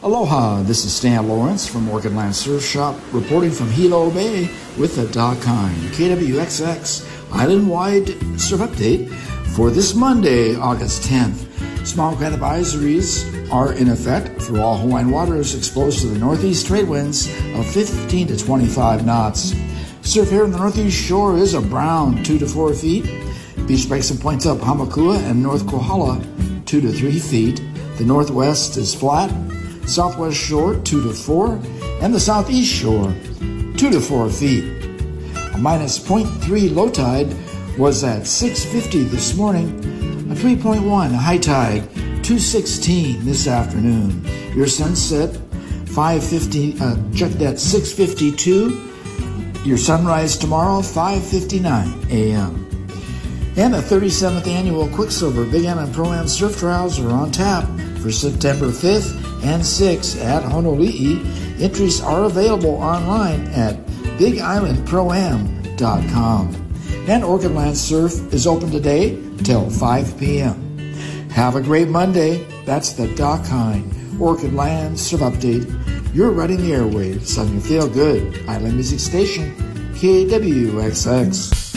Aloha, this is Stan Lawrence from Orchid Land Surf Shop, reporting from Hilo Bay with the Dakine KWXX Island-wide surf update for this Monday, August 10th. Small kind advisories are in effect for all Hawaiian waters exposed to the northeast trade winds of 15 to 25 knots. Surf here in the northeast shore is a brown 2 to 4 feet. Beach breaks and points up Hamakua and North Kohala 2 to 3 feet. The northwest is flat. Southwest shore 2 to 4, and the southeast shore 2 to 4 feet. A minus 0.3 low tide was at 6:50 this morning, a 3.1 high tide 2:16 this afternoon. Your sunset 5:50 checked at 6:52. Your sunrise tomorrow 5:59 a.m. And the 37th annual Quicksilver Big Island Pro-Am Surf Trials are on tap for September 5th and 6th at Honolulu. Entries are available online at BigIslandProAm.com. And Orchid Land Surf is open today till 5 p.m. Have a great Monday. That's the Dakine Orchid Land Surf Update. You're riding the airwaves on your feel good Island Music Station, KWXX.